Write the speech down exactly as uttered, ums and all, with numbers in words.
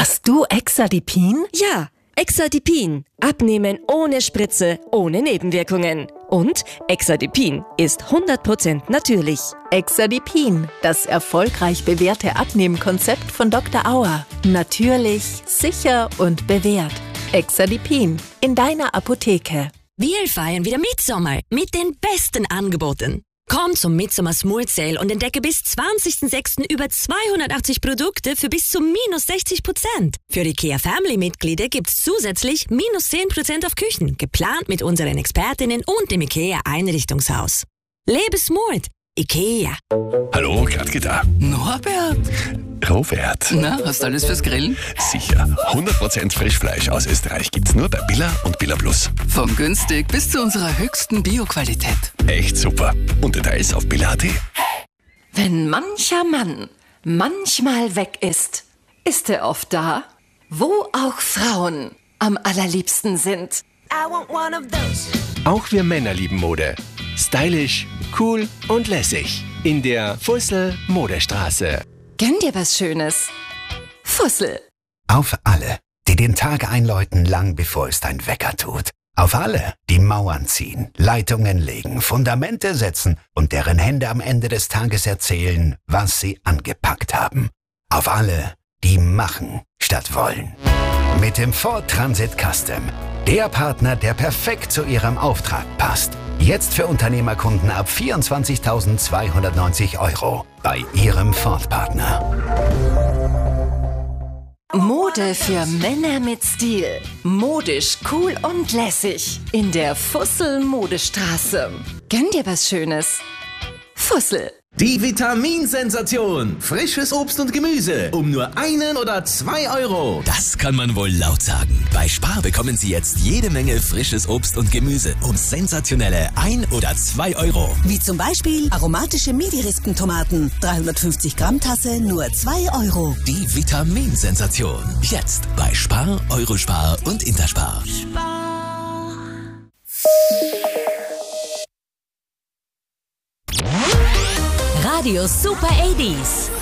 Hast du Exadipin? Ja, Exadipin. Abnehmen ohne Spritze, ohne Nebenwirkungen. Und Exadipin ist hundert Prozent natürlich. Exadipin, das erfolgreich bewährte Abnehmkonzept von Doktor Auer. Natürlich, sicher und bewährt. Exadipin in deiner Apotheke. Wir feiern wieder Mitsommer mit den besten Angeboten. Komm zum Mitsommer Smooth Sale und entdecke bis zwanzigsten sechsten über zweihundertachtzig Produkte für bis zu minus sechzig Prozent. Für IKEA Family Mitglieder gibt's zusätzlich minus zehn Prozent auf Küchen, geplant mit unseren Expertinnen und dem IKEA Einrichtungshaus. Lebe smooth. IKEA. Hallo, Gradke da. Norbert. Robert. Na, hast du alles fürs Grillen? Sicher. hundert Prozent Frischfleisch aus Österreich gibt's nur bei Billa und Billa Plus. Vom günstig bis zu unserer höchsten Bioqualität. Echt super. Und Details auf billa punkt at. Wenn mancher Mann manchmal weg ist, ist er oft da, wo auch Frauen am allerliebsten sind. I want one of those. Auch wir Männer lieben Mode. Stylisch, cool und lässig. In der Fussel Modestraße. Gönn dir was Schönes. Fussel. Auf alle, die den Tag einläuten, lang bevor es dein Wecker tut. Auf alle, die Mauern ziehen, Leitungen legen, Fundamente setzen und deren Hände am Ende des Tages erzählen, was sie angepackt haben. Auf alle, die machen statt wollen. Mit dem Ford Transit Custom. Der Partner, der perfekt zu Ihrem Auftrag passt. Jetzt für Unternehmerkunden ab vierundzwanzigtausendzweihundertneunzig Euro bei Ihrem Ford-Partner. Mode für Männer mit Stil. Modisch, cool und lässig. In der Fussel Modestraße. Gönn dir was Schönes. Fussel. Die Vitaminsensation. Frisches Obst und Gemüse. Um nur einen oder zwei Euro. Das kann man wohl laut sagen. Bei Spar bekommen Sie jetzt jede Menge frisches Obst und Gemüse um sensationelle ein oder zwei Euro. Wie zum Beispiel aromatische Midi-Rispentomaten. dreihundertfünfzig Gramm Tasse, nur zwei Euro. Die Vitaminsensation. Jetzt bei Spar, Eurospar und Interspar. Radio Super achtziger.